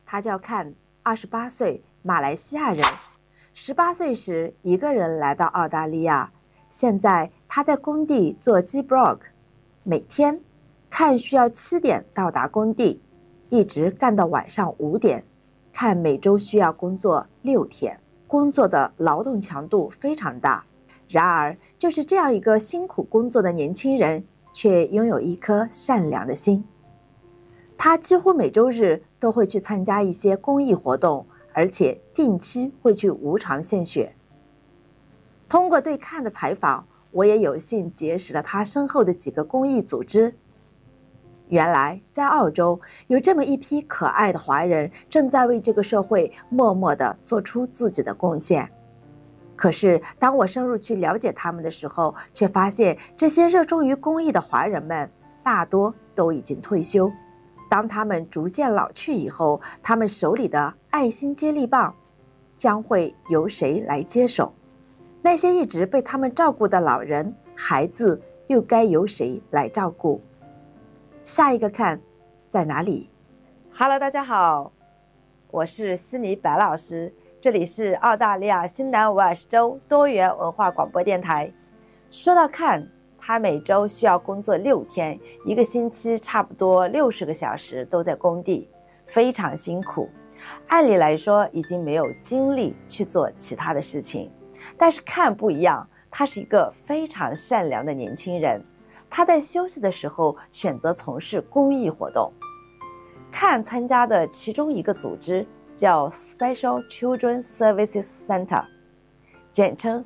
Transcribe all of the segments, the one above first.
他叫看，28岁，马来西亚人。18岁时一个人来到澳大利亚，现在他在工地做 G-Block， 每天看需要7点到达工地，一直干到晚上5点。看每周需要工作6天，工作的劳动强度非常大。然而，就是这样一个辛苦工作的年轻人，却拥有一颗善良的心。他几乎每周日都会去参加一些公益活动，而且定期会去无偿献血。通过对看的采访，我也有幸结识了他身后的几个公益组织。原来在澳洲有这么一批可爱的华人，正在为这个社会默默地做出自己的贡献。可是当我深入去了解他们的时候，却发现这些热衷于公益的华人们大多都已经退休。当他们逐渐老去以后，他们手里的爱心接力棒将会由谁来接手？那些一直被他们照顾的老人、孩子又该由谁来照顾？下一个看在哪里？ Hello， 大家好，我是悉尼白老师，这里是澳大利亚新南威尔士州多元文化广播电台。说到看，他每周需要工作6天，一个星期差不多60个小时都在工地，非常辛苦。按理来说已经没有精力去做其他的事情，但是看不一样，他是一个非常善良的年轻人。他在休息的时候选择从事公益活动。看参加的其中一个组织叫 Special Children Services Center， 简称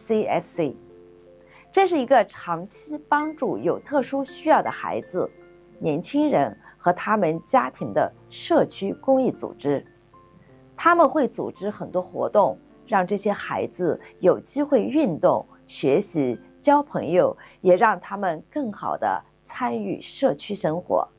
SCSC。 这是一个长期帮助有特殊需要的孩子、年轻人和他们家庭的社区公益组织。他们会组织很多活动，让这些孩子有机会运动、学习、交朋友，也让他们更好地参与社区生活。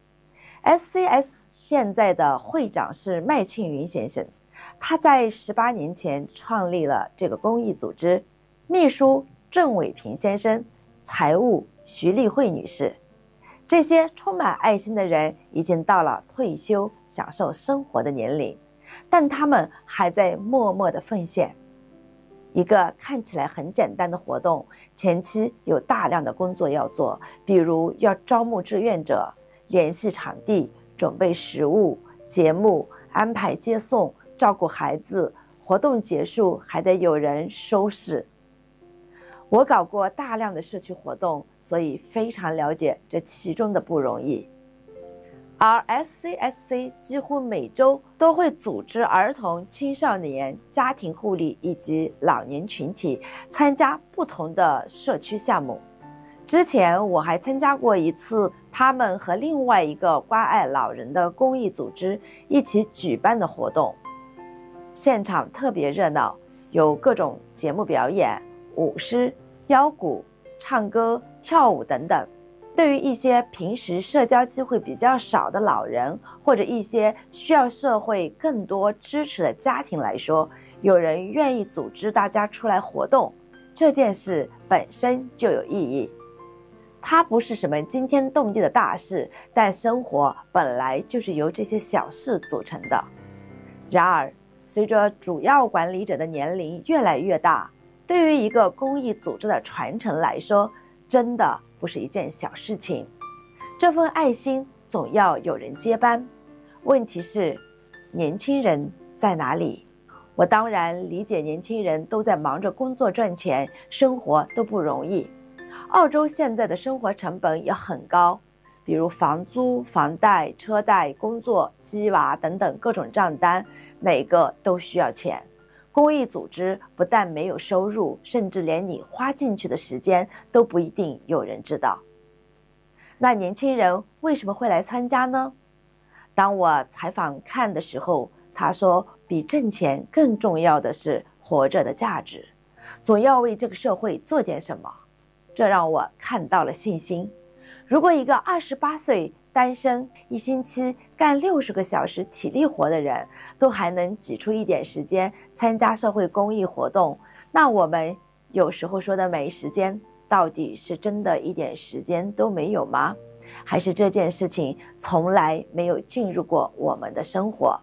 SCS 现在的会长是麦庆云先生，他在18年前创立了这个公益组织，秘书郑伟平先生，财务徐丽慧女士。这些充满爱心的人已经到了退休享受生活的年龄，但他们还在默默地奉献。一个看起来很简单的活动，前期有大量的工作要做，比如要招募志愿者、联系场地、准备食物、节目、安排接送、照顾孩子，活动结束还得有人收拾。我搞过大量的社区活动，所以非常了解这其中的不容易。而 SCSC 几乎每周都会组织儿童、青少年、家庭护理以及老年群体参加不同的社区项目。之前我还参加过一次他们和另外一个关爱老人的公益组织一起举办的活动，现场特别热闹，有各种节目表演、舞狮、腰鼓、唱歌、跳舞等等。对于一些平时社交机会比较少的老人，或者一些需要社会更多支持的家庭来说，有人愿意组织大家出来活动，这件事本身就有意义。它不是什么惊天动地的大事，但生活本来就是由这些小事组成的。然而，随着主要管理者的年龄越来越大，对于一个公益组织的传承来说，真的不是一件小事情。这份爱心总要有人接班，问题是年轻人在哪里？我当然理解年轻人都在忙着工作赚钱，生活都不容易。澳洲现在的生活成本也很高，比如房租、房贷、车贷、工作、鸡娃等等各种账单，每个都需要钱。公益组织不但没有收入，甚至连你花进去的时间都不一定有人知道。那年轻人为什么会来参加呢？当我采访看的时候，他说比挣钱更重要的是活着的价值，总要为这个社会做点什么，这让我看到了信心。如果一个28岁单身，一星期干60个小时体力活的人都还能挤出一点时间参加社会公益活动，那我们有时候说的没时间，到底是真的一点时间都没有吗？还是这件事情从来没有进入过我们的生活？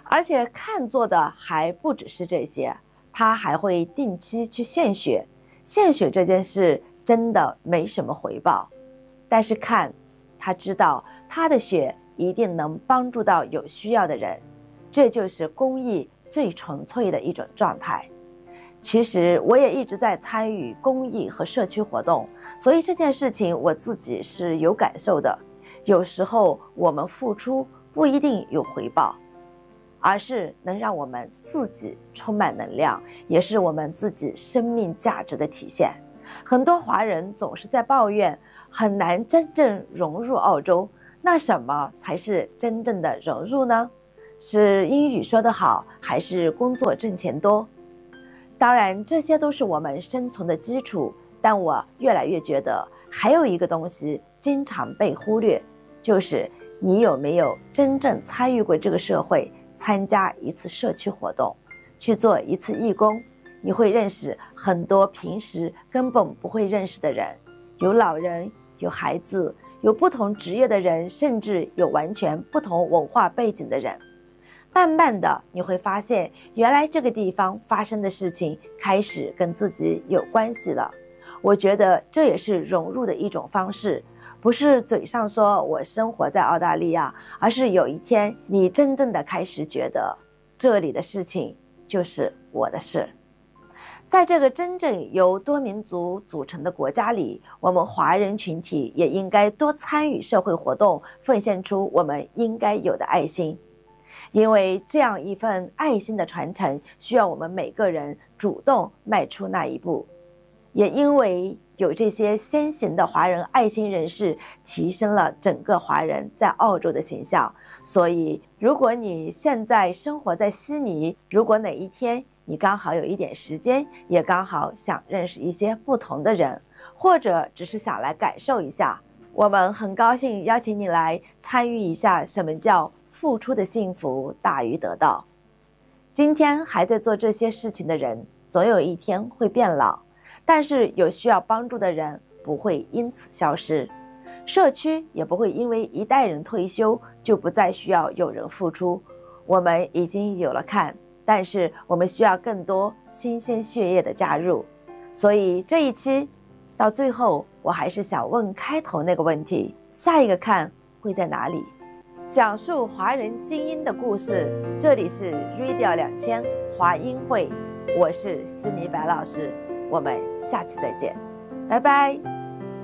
而且看做的还不只是这些，他还会定期去献血。献血这件事真的没什么回报，但是看他知道他的血一定能帮助到有需要的人，这就是公益最纯粹的一种状态。其实我也一直在参与公益和社区活动，所以这件事情我自己是有感受的。有时候我们付出不一定有回报，而是能让我们自己充满能量，也是我们自己生命价值的体现。很多华人总是在抱怨很难真正融入澳洲，那什么才是真正的融入呢？是英语说得好，还是工作挣钱多？当然，这些都是我们生存的基础，但我越来越觉得还有一个东西经常被忽略，就是你有没有真正参与过这个社会，参加一次社区活动，去做一次义工。你会认识很多平时根本不会认识的人，有老人，有孩子，有不同职业的人，甚至有完全不同文化背景的人。慢慢的你会发现，原来这个地方发生的事情开始跟自己有关系了。我觉得这也是融入的一种方式，不是嘴上说我生活在澳大利亚，而是有一天你真正的开始觉得这里的事情就是我的事。在这个真正由多民族组成的国家里，我们华人群体也应该多参与社会活动，奉献出我们应该有的爱心。因为这样一份爱心的传承，需要我们每个人主动迈出那一步。也因为有这些先行的华人爱心人士，提升了整个华人在澳洲的形象。所以如果你现在生活在悉尼，如果哪一天你刚好有一点时间，也刚好想认识一些不同的人，或者只是想来感受一下，我们很高兴邀请你来参与一下什么叫付出的幸福大于得到。今天还在做这些事情的人，总有一天会变老，但是有需要帮助的人不会因此消失，社区也不会因为一代人退休就不再需要有人付出。我们已经有了看，但是我们需要更多新鲜血液的加入。所以这一期到最后，我还是想问开头那个问题，下一个看会在哪里？讲述华人精英的故事，这里是 Radio 2000华英会，我是悉尼白老师，我们下期再见，拜拜。